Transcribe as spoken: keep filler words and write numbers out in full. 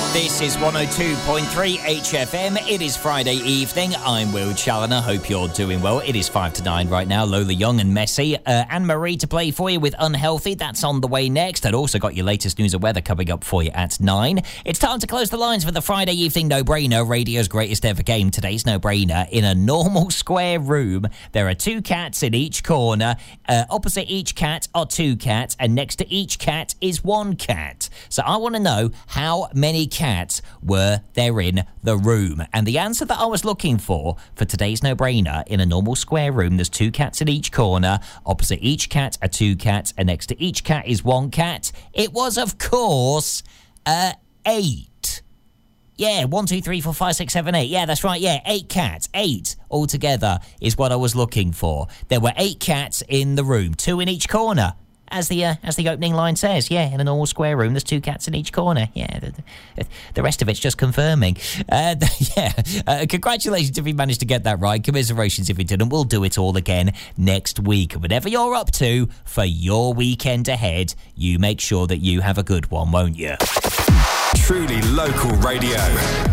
This is one oh two point three H F M. It is Friday evening. I'm Will Challoner. Hope you're doing well. It is five to nine right now. Lola Young and Messi. Uh, Anne-Marie to play for you with Unhealthy. That's on the way next. I've also got your latest news of weather coming up for you at nine. It's time to close the lines for the Friday evening no-brainer. Radio's greatest ever game. Today's no-brainer. In a normal square room, there are two cats in each corner. Uh, opposite each cat are two cats, and next to each cat is one cat. So I want to know how many cats were there in the room. And the answer that I was looking for for today's no-brainer, in a normal square room, there's two cats in each corner. Opposite each cat are two cats, and next to each cat is one cat. It was, of course, uh, eight. Yeah, one, two, three, four, five, six, seven, eight. Yeah, that's right. Yeah, eight cats. Eight altogether is what I was looking for. There were eight cats in the room, two in each corner. As the uh, as the opening line says, yeah, in a normal square room, there's two cats in each corner. Yeah, the, the, the rest of it's just confirming. Uh, yeah, uh, congratulations if you managed to get that right. Commiserations if you didn't. We'll do it all again next week. Whatever you're up to for your weekend ahead, you make sure that you have a good one, won't you? Truly local radio.